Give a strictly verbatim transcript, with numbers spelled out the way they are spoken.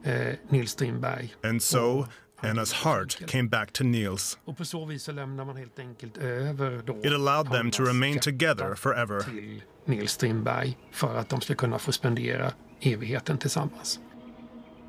eh, Nils Strindberg. And so Anna's heart came back to Nils. Och på så vis så lämnar man helt enkelt över då It allowed them to remain together forever. till Nils Strindberg för att de ska kunna få spendera evigheten tillsammans.